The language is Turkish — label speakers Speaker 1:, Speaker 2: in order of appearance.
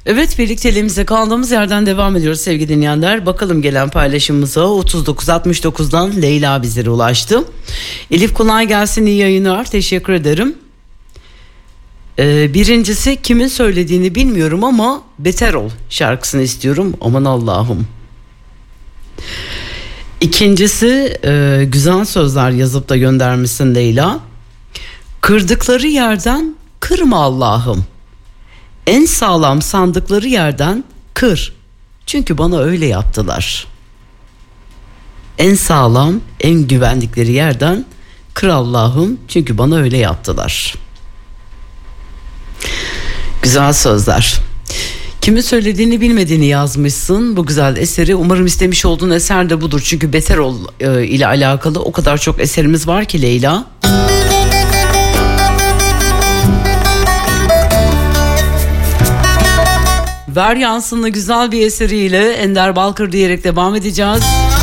Speaker 1: Evet, birlikteliğimize kaldığımız yerden devam ediyoruz sevgili dinleyenler. Bakalım gelen paylaşımımıza. 3969'dan Leyla bizlere ulaştı. Elif, kolay gelsin, iyi yayınlar, teşekkür ederim. Birincisi, kimin söylediğini bilmiyorum ama Beter Ol şarkısını istiyorum, aman Allah'ım. İkincisi, güzel sözler yazıp da göndermişsin Leyla. Kırdıkları yerden kırma Allah'ım. En sağlam sandıkları yerden kır. Çünkü bana öyle yaptılar. En sağlam, en güvendikleri yerden kır Allah'ım. Çünkü bana öyle yaptılar. Güzel sözler. Kimin söylediğini bilmediğini yazmışsın bu güzel eseri. Umarım istemiş olduğun eser de budur. Çünkü Beter Ol ile alakalı o kadar çok eserimiz var ki Leyla. Ver Yansın'la güzel bir eseriyle Ender Balkır diyerek devam edeceğiz.